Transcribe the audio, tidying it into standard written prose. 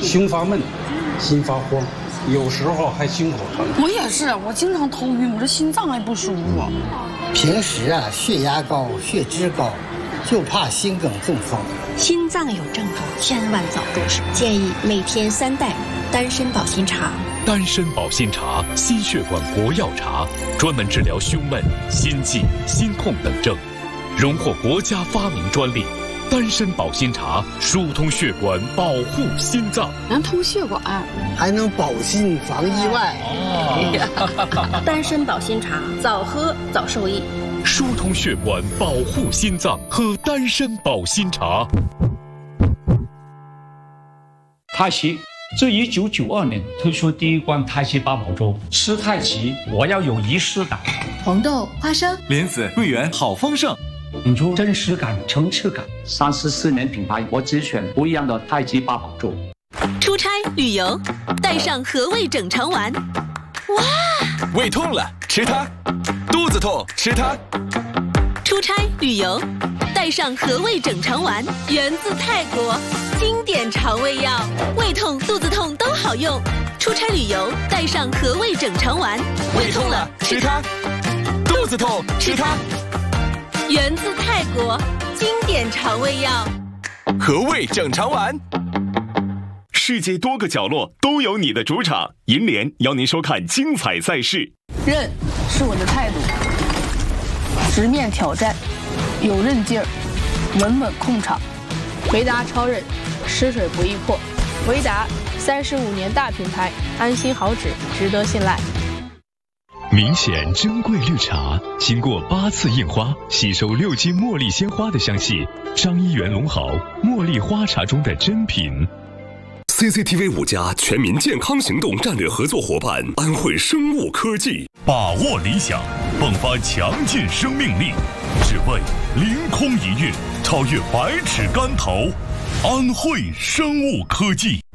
胸发闷、心发慌，有时候还心口疼。 我也是，我经常头晕，我这心脏还不舒服。 平时血压高、血脂高，就怕心梗中风。 心脏有症状，千万早重视。建议每天3袋丹参保心茶。 丹参保心茶，心血管国药茶，专门治疗胸闷、心悸、心痛等症，荣获国家发明专利。丹参保心茶疏通血管，保护心脏， 能通血管， 还能保心防意外。 丹参保心茶，早喝早受益。 疏通血管，保护心脏，喝丹参保心茶。 太极自1992年推出第一罐太极八宝粥，吃太极我要有仪式感。 红豆、花生、 莲子、桂圆，好丰盛。 你出真实感、层次感。34年品牌，我只选不一样的太极八宝粥。 出差旅游，带上和味整肠丸。哇！ 胃痛了吃它，肚子痛吃它。 出差旅游，带上和味整肠丸，源自泰国，经典肠胃药，胃痛、肚子痛都好用。出差旅游，带上和味整肠丸。 胃痛了吃它，肚子痛吃它。 源自泰国，经典肠胃药， 和味整肠丸。 世界多个角落都有你的主场，银联邀您收看精彩赛事。 韧是我的态度，直面挑战，有韧劲儿，稳稳控场。维达超韧，吃水不易破。维达35年大品牌，安心好纸，值得信赖。 明显珍贵绿茶，经过8次印花，吸收6斤茉莉鲜花的香气。张一元龙豪，茉莉花茶中的珍品。 CCTV 5家全民健康行动战略合作伙伴安慧生物科技， 把握理想，迸发强劲生命力，只为凌空一跃，超越百尺竿头。安慧生物科技。